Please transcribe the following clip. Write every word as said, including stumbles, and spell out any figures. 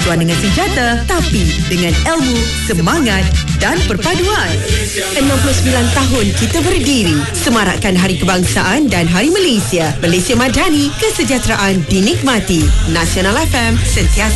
berlawan dengan senjata, tapi dengan ilmu, semangat dan perpaduan. enam puluh sembilan tahun kita berdiri, semarakkan Hari Kebangsaan dan Hari Malaysia. Malaysia Madani, kesejahteraan dinikmati. Nasional F M, sentiasa